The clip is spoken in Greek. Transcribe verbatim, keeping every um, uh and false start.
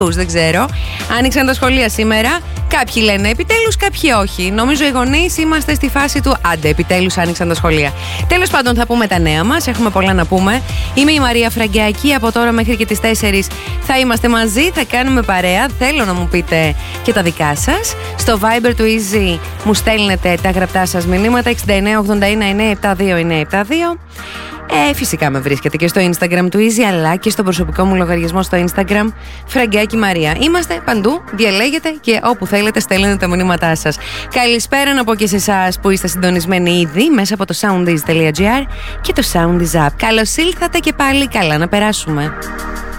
Δεν ξέρω. Άνοιξαν τα σχολεία σήμερα. Κάποιοι λένε επιτέλους, κάποιοι όχι. Νομίζω οι γονείς είμαστε στη φάση του άντε, επιτέλους άνοιξαν τα σχολεία. Τέλος πάντων, θα πούμε τα νέα μας. Έχουμε πολλά να πούμε. Είμαι η Μαρία Φραγκάκη. Από τώρα μέχρι και τις τέσσερις θα είμαστε μαζί. Θα κάνουμε παρέα. Θέλω να μου πείτε και τα δικά σας. Στο Viber του Easy μου στέλνετε τα γραπτά σας μηνύματα εξήντα εννέα ογδόντα ένα εννιακόσια εβδομήντα δύο εννιακόσια εβδομήντα δύο. Ε, φυσικά με βρίσκεται και στο Instagram του Easy, αλλά και στο προσωπικό μου λογαριασμό στο Instagram, Φραγκάκη Μαρία. Είμαστε παντού, διαλέγετε και όπου θέλετε στέλνετε τα μηνύματά σας. Καλησπέρα να πω και σε εσάς που είστε συντονισμένοι ήδη μέσα από το soundease τελεία gr και το Soundease app. Καλώς ήλθατε και πάλι, καλά να περάσουμε.